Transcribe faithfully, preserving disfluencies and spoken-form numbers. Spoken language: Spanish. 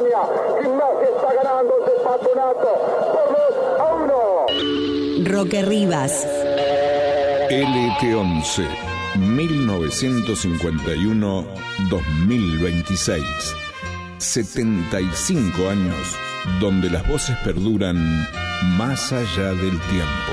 España. Gimnasia está ganando ese patronato por dos a uno. Roque Rivas. L T once, mil novecientos cincuenta y uno a dos mil veintiséis. setenta y cinco años donde las voces perduran más allá del tiempo.